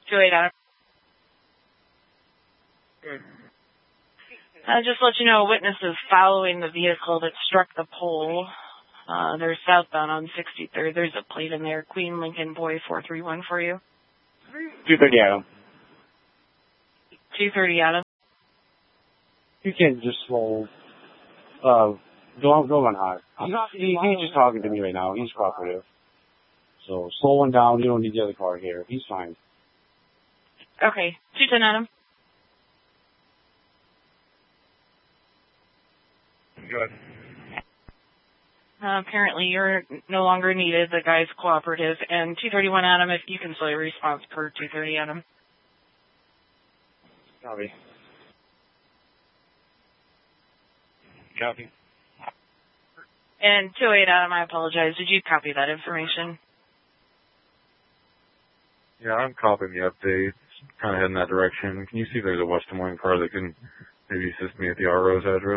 2-8 Adam. Good. Just let you know, a witness is following the vehicle that struck the pole. They're southbound on 63rd. There's a plate in there. Queen Lincoln Boy 431 for you. 230 Adam. 230 Adam. You can't just slow. Go on high. He's just talking to me right now. He's cooperative. So slow him down. You don't need the other car here. He's fine. Okay. 210 Adam. Good. Apparently you're no longer needed. The guy's cooperative. And 231 Adam, if you can slow your response per 230 Adam. Copy. Copy. And 2-8 Adam, I apologize. Did you copy that information? Yeah, I'm copying the update. Kind of heading that direction. Can you see if there's a West Des Moines car that can maybe assist me at the RO's address?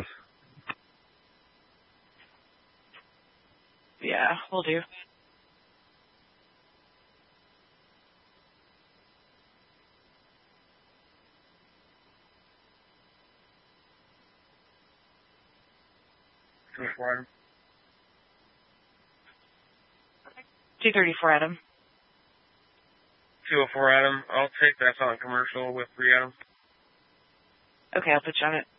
Yeah, we'll do. Adam. 234 Adam. 204 Adam. I'll take that on commercial with 3 Adam. Okay, I'll put you on it.